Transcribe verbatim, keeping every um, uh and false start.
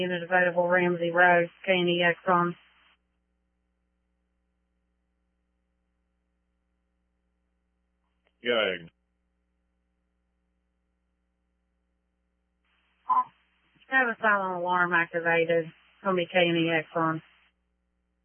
Unit available, Ramsey Road, K and E Exxon. Yag. Have a silent alarm activated. It's going to be K and E Exxon.